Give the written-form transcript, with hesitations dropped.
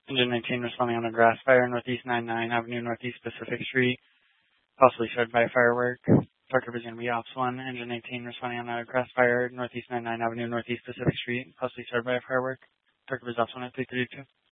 Engine 19 responding on a grass fire, Northeast 99 Avenue, Northeast Pacific Street, possibly started by a firework. Target is going to be Ops 1. Engine 18 responding on a grass fire, Northeast 99 Avenue, Northeast Pacific Street, possibly started by a firework. Target is Ops 1 at 332.